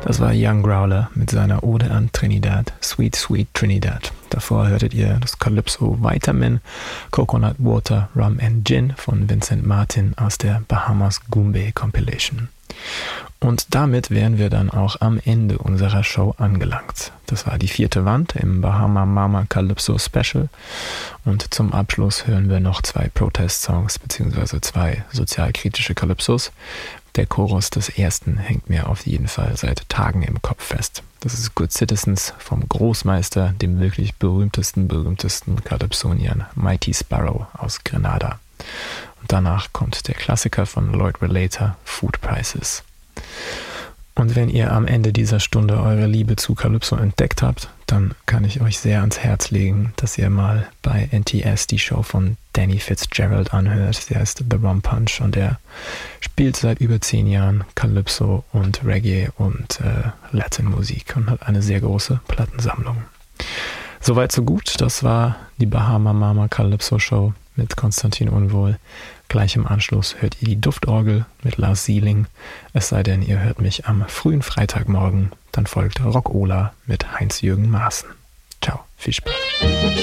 Das war Young Growler mit seiner Ode an Trinidad, Sweet Sweet Trinidad. Davor hörtet ihr das Calypso Vitamin, Coconut Water, Rum and Gin von Vincent Martin aus der Bahamas Goombay Compilation. Und damit wären wir dann auch am Ende unserer Show angelangt. Das war die 4. Wand im Bahama Mama Calypso Special. Und zum Abschluss hören wir noch 2 Protest-Songs bzw. 2 sozialkritische Calypsos. Der Chorus des ersten hängt mir auf jeden Fall seit Tagen im Kopf fest. Das ist Good Citizens vom Großmeister, dem wirklich berühmtesten Calypsonian Mighty Sparrow aus Grenada. Und danach kommt der Klassiker von Lloyd Relator, Food Prices. Und wenn ihr am Ende dieser Stunde eure Liebe zu Calypso entdeckt habt, dann kann ich euch sehr ans Herz legen, dass ihr mal bei NTS die Show von Danny Fitzgerald anhört. Der heißt The Rum Punch und der spielt seit über 10 Jahren Calypso und Reggae und Latin-Musik und hat eine sehr große Plattensammlung. Soweit so gut, das war die Bahama Mama Calypso Show mit Konstantin Unwohl. Gleich im Anschluss hört ihr die Duftorgel mit Lars Sieling. Es sei denn, ihr hört mich am frühen Freitagmorgen. Dann folgt Rock Ola mit Heinz-Jürgen Maaßen. Ciao, viel Spaß.